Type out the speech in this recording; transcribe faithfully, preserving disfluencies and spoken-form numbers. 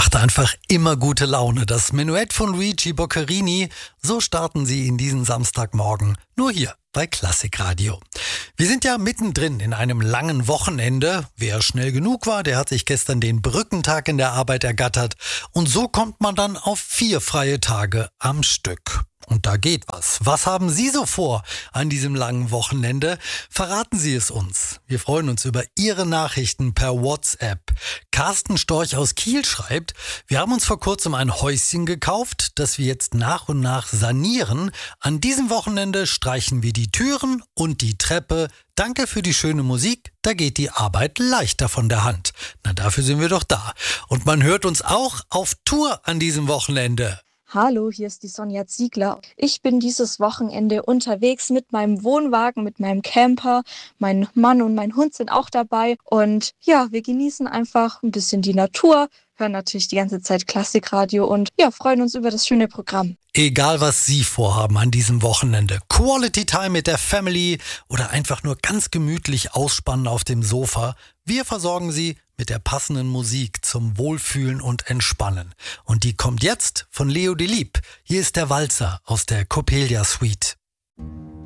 macht einfach immer gute Laune. Das Menuett von Luigi Boccherini, so starten Sie in diesen Samstagmorgen. Nur hier bei Klassikradio. Wir sind ja mittendrin in einem langen Wochenende. Wer schnell genug war, der hat sich gestern den Brückentag in der Arbeit ergattert. Und so kommt man dann auf vier freie Tage am Stück. Und da geht was. Was haben Sie so vor an diesem langen Wochenende? Verraten Sie es uns. Wir freuen uns über Ihre Nachrichten per WhatsApp. Carsten Storch aus Kiel schreibt, wir haben uns vor kurzem ein Häuschen gekauft, das wir jetzt nach und nach sanieren. An diesem Wochenende streichen wir die Türen und die Treppe. Danke für die schöne Musik, da geht die Arbeit leichter von der Hand. Na, dafür sind wir doch da. Und man hört uns auch auf Tour an diesem Wochenende. Hallo, hier ist die Sonja Ziegler. Ich bin dieses Wochenende unterwegs mit meinem Wohnwagen, mit meinem Camper. Mein Mann und mein Hund sind auch dabei. Und ja, wir genießen einfach ein bisschen die Natur, hören natürlich die ganze Zeit Klassikradio und ja, freuen uns über das schöne Programm. Egal, was Sie vorhaben an diesem Wochenende. Quality Time mit der Family oder einfach nur ganz gemütlich ausspannen auf dem Sofa. Wir versorgen Sie mit der passenden Musik zum Wohlfühlen und Entspannen. Und die kommt jetzt von Leo Delibes. Hier ist der Walzer aus der Coppelia Suite.